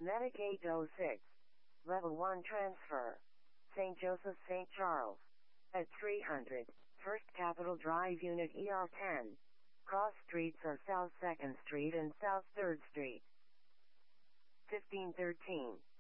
Medic 806. Level 1 transfer. St. Joseph, St. Charles. At 300. First Capitol Drive Unit ER10. Cross streets are South 2nd Street and South 3rd Street. 1513.